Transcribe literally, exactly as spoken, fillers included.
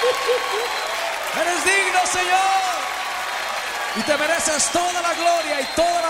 Eres digno, Señor. Y te mereces toda la gloria y toda la